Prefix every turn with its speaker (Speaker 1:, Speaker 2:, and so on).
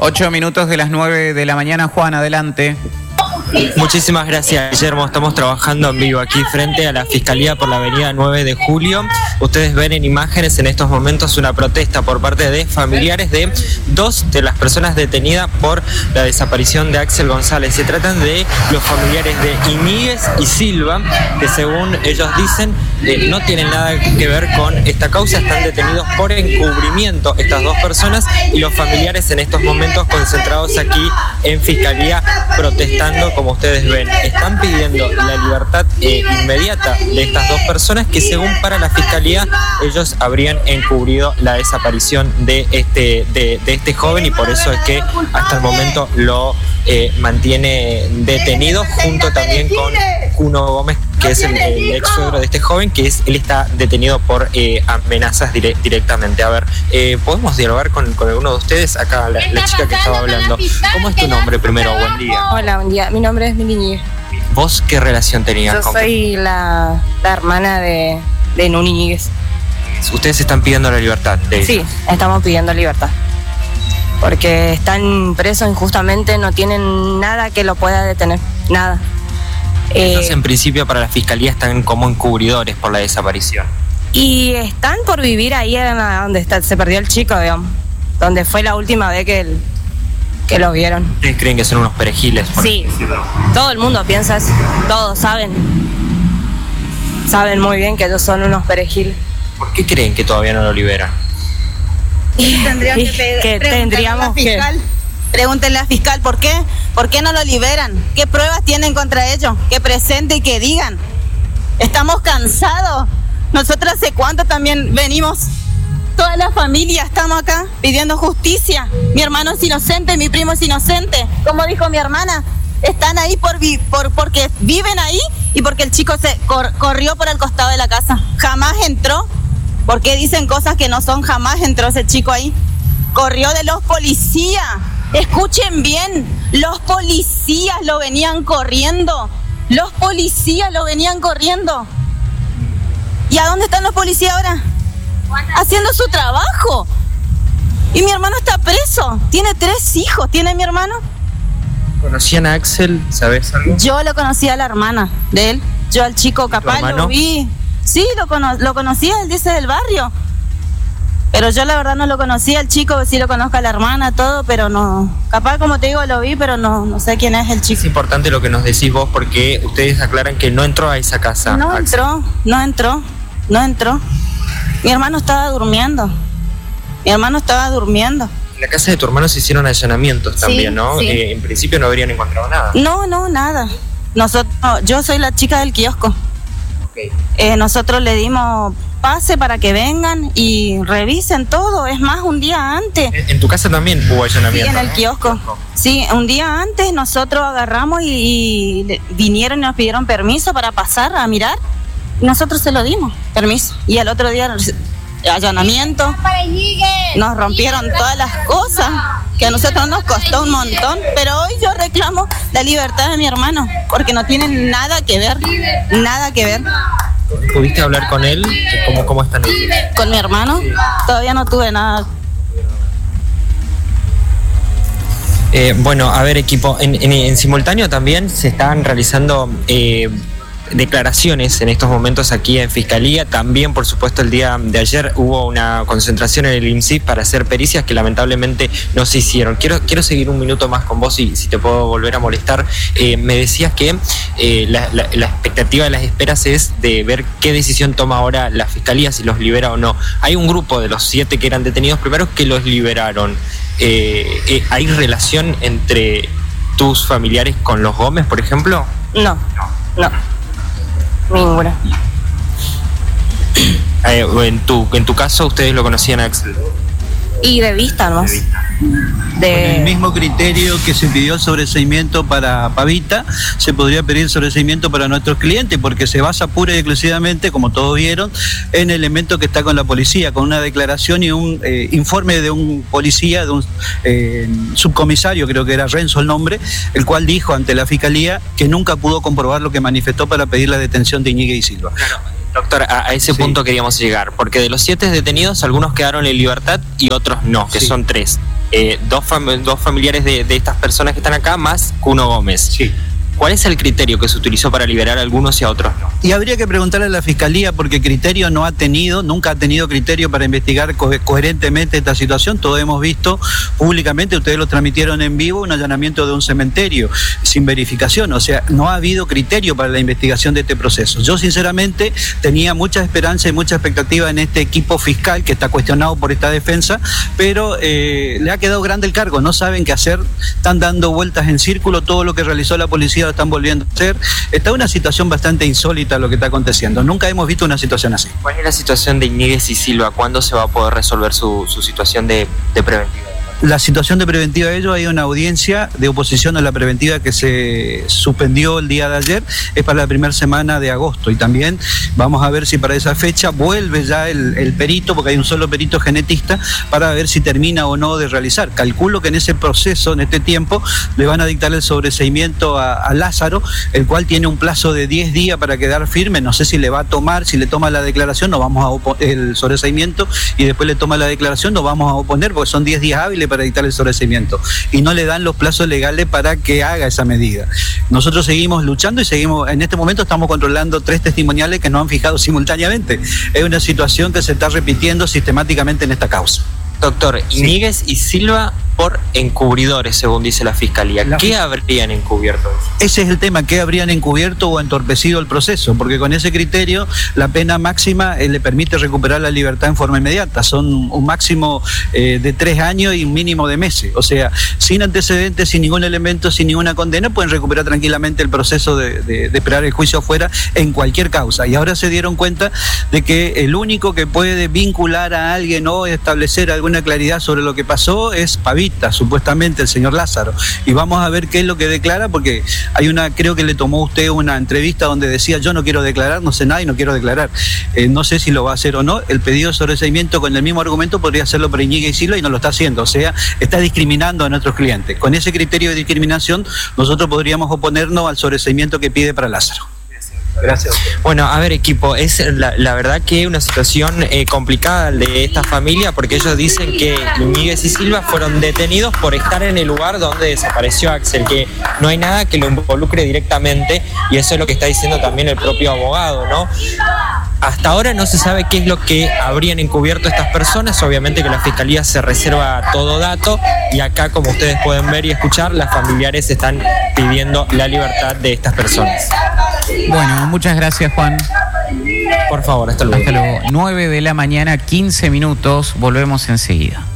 Speaker 1: 8 minutos de las 9 de la mañana. Juan, adelante.
Speaker 2: Muchísimas gracias, Guillermo. Estamos trabajando en vivo aquí frente a la Fiscalía por la avenida 9 de Julio. Ustedes ven en imágenes en estos momentos una protesta por parte de familiares de dos de las personas detenidas por la desaparición de Axel González. Se tratan de los familiares de Iñiguez y Silva, que según ellos dicen no tienen nada que ver con esta causa. Están detenidos por encubrimiento estas dos personas y los familiares en estos momentos concentrados aquí en Fiscalía protestando, como ustedes ven. Están pidiendo la libertad inmediata de estas dos personas que, según para la Fiscalía, ellos habrían encubrido la desaparición de este joven, y por eso es que hasta el momento lo mantiene detenido, junto también con Cuno Gómez, que es el ex suegro de este joven, que él está detenido por amenazas directamente. A ver, ¿podemos dialogar con alguno de ustedes? Acá la chica que estaba hablando. ¿Cómo es tu nombre primero? Buen día.
Speaker 3: Hola, buen día. Mi nombre es Mili.
Speaker 2: ¿Vos qué relación tenías
Speaker 3: Yo
Speaker 2: con?
Speaker 3: soy la hermana de Nuni Iñiguez.
Speaker 2: ¿Ustedes están pidiendo la libertad de ella?
Speaker 3: Sí, estamos pidiendo libertad. Porque están presos injustamente, no tienen nada que lo pueda detener, nada.
Speaker 2: Entonces, en principio, para la Fiscalía están como encubridores por la desaparición.
Speaker 3: Y están por vivir ahí donde se perdió el chico, digamos. Donde fue la última vez que lo vieron.
Speaker 2: ¿Ustedes creen que son unos perejiles?
Speaker 3: Sí, todo el mundo piensa eso. Todos saben muy bien que ellos son unos perejiles.
Speaker 2: ¿Por qué creen que todavía no lo liberan?
Speaker 3: Tendríamos que...
Speaker 4: Pregúntenle al fiscal por qué no lo liberan, qué pruebas tienen contra ellos, que presenten y que digan. Estamos cansados. Nosotros hace cuánto también venimos, toda la familia estamos acá pidiendo justicia. Mi hermano es inocente, mi primo es inocente. Como dijo mi hermana, están ahí porque viven ahí y porque el chico se corrió por el costado de la casa. Jamás entró, porque dicen cosas que no son. Jamás entró ese chico ahí. Corrió de los policías. Escuchen bien, los policías lo venían corriendo. Los policías lo venían corriendo. ¿Y a dónde están los policías ahora? Haciendo su trabajo. Y mi hermano está preso. Tiene 3 hijos, tiene mi hermano.
Speaker 2: ¿Conocían a Axel? ¿Sabes algo?
Speaker 4: Yo lo conocía a la hermana de él. Yo al chico capaz lo vi. Sí, lo conocía, él dice del barrio. Pero yo la verdad no lo conocía, el chico sí lo conozco a la hermana, todo, pero no. Capaz, como te digo, lo vi, pero no sé quién es el chico.
Speaker 2: Es importante lo que nos decís vos, porque ustedes aclaran que no entró a esa casa.
Speaker 4: No entró. Mi hermano estaba durmiendo. En
Speaker 2: la casa de tu hermano se hicieron allanamientos también, ¿no?
Speaker 4: Sí.
Speaker 2: En principio no habrían encontrado nada.
Speaker 4: No, nada. Yo soy la chica del kiosco.
Speaker 2: Okay.
Speaker 4: Nosotros le dimos pase para que vengan y revisen todo. Es más, un día antes.
Speaker 2: ¿En tu casa también hubo allanamiento?
Speaker 4: Sí, en el kiosco. Sí, un día antes nosotros agarramos y vinieron y nos pidieron permiso para pasar a mirar. Y nosotros se lo dimos, permiso. Y al otro día, allanamiento. Nos rompieron todas las cosas, que a nosotros nos costó un montón. Pero hoy yo reclamo la libertad de mi hermano, porque no tienen nada que ver.
Speaker 2: ¿Pudiste hablar con él? ¿Cómo están ellos?
Speaker 4: ¿Con mi hermano? Sí. Todavía no tuve nada.
Speaker 2: Bueno, a ver, equipo, en simultáneo también se están realizando declaraciones en estos momentos aquí en Fiscalía. También, por supuesto, el día de ayer hubo una concentración en el IMSIP para hacer pericias que lamentablemente no se hicieron. Quiero seguir un minuto más con vos, y si te puedo volver a molestar. Me decías que la expectativa de las esperas es de ver qué decisión toma ahora la Fiscalía, si los libera o no. Hay un grupo de los 7 que eran detenidos primeros que los liberaron. ¿Hay relación entre tus familiares con los Gómez, por ejemplo?
Speaker 3: No. Ninguna.
Speaker 2: En tu caso, ¿ustedes lo conocían a Axel?
Speaker 3: Y de vista, ¿no?
Speaker 5: Con el mismo criterio que se pidió sobreseimiento para Pavita, se podría pedir sobreseimiento para nuestros clientes, porque se basa pura y exclusivamente, como todos vieron, en el elemento que está con la policía, con una declaración y un informe de un policía, de un subcomisario, creo que era Renzo el nombre, el cual dijo ante la Fiscalía que nunca pudo comprobar lo que manifestó para pedir la detención de Iñiguez y Silva.
Speaker 2: Claro. Doctor, a ese punto queríamos llegar, porque de los 7 detenidos, algunos quedaron en libertad y otros no, que son 3. dos familiares de estas personas que están acá, más Cuno Gómez.
Speaker 5: Sí.
Speaker 2: ¿Cuál es el criterio que se utilizó para liberar a algunos y a otros no?
Speaker 5: Y habría que preguntarle a la Fiscalía porque criterio no ha tenido, nunca ha tenido criterio para investigar coherentemente esta situación. Todos hemos visto públicamente, ustedes lo transmitieron en vivo, un allanamiento de un cementerio sin verificación. O sea, no ha habido criterio para la investigación de este proceso. Yo sinceramente tenía mucha esperanza y mucha expectativa en este equipo fiscal que está cuestionado por esta defensa, pero le ha quedado grande el cargo, no saben qué hacer, están dando vueltas en círculo, todo lo que realizó la policía lo están volviendo a hacer. Está una situación bastante insólita lo que está aconteciendo. Nunca hemos visto una situación así.
Speaker 2: ¿Cuál es la situación de Íñiguez y Silva? ¿Cuándo se va a poder resolver su situación de preventiva?
Speaker 5: La situación de preventiva de ellos, hay una audiencia de oposición a la preventiva que se suspendió el día de ayer, es para la primera semana de agosto, y también vamos a ver si para esa fecha vuelve ya el perito, porque hay un solo perito genetista, para ver si termina o no de realizar. Calculo que en ese proceso, en este tiempo, le van a dictar el sobreseimiento a Lázaro, el cual tiene un plazo de 10 días para quedar firme. No sé si le va a tomar, si le toma la declaración, nos vamos a el sobreseimiento, y después le toma la declaración, nos vamos a oponer, porque son 10 días hábiles para dictar el sobreseimiento, y no le dan los plazos legales para que haga esa medida. Nosotros seguimos luchando y seguimos, en este momento estamos controlando 3 testimoniales que nos han fijado simultáneamente. Es una situación que se está repitiendo sistemáticamente en esta causa.
Speaker 2: Doctor, Íñiguez y Silva por encubridores, según dice la Fiscalía. ¿Qué habrían encubierto?
Speaker 5: Ese es el tema, ¿qué habrían encubierto o entorpecido el proceso? Porque con ese criterio la pena máxima le permite recuperar la libertad en forma inmediata. Son un máximo de 3 años y un mínimo de meses. O sea, sin antecedentes, sin ningún elemento, sin ninguna condena, pueden recuperar tranquilamente el proceso de esperar el juicio afuera en cualquier causa. Y ahora se dieron cuenta de que el único que puede vincular a alguien o establecer alguna claridad sobre lo que pasó es Pavita, supuestamente el señor Lázaro, y vamos a ver qué es lo que declara, porque hay creo que le tomó usted una entrevista donde decía: yo no quiero declarar, no sé nada y no quiero declarar. No sé si lo va a hacer o no. El pedido de sobreseimiento con el mismo argumento podría hacerlo para Íñiguez y Silva y no lo está haciendo, o sea, está discriminando a nuestros clientes. Con ese criterio de discriminación nosotros podríamos oponernos al sobreseimiento que pide para Lázaro.
Speaker 2: Gracias. Bueno, a ver, equipo, es la verdad que una situación complicada de esta familia, porque ellos dicen que Íñiguez y Silva fueron detenidos por estar en el lugar donde desapareció Axel, que no hay nada que lo involucre directamente, y eso es lo que está diciendo también el propio abogado, ¿no? Hasta ahora no se sabe qué es lo que habrían encubierto estas personas. Obviamente que la Fiscalía se reserva todo dato, y acá, como ustedes pueden ver y escuchar, las familiares están pidiendo la libertad de estas personas.
Speaker 1: Bueno, muchas gracias, Juan.
Speaker 2: Por favor, hasta luego.
Speaker 1: Hasta luego. 9 de la mañana, 15 minutos. Volvemos enseguida.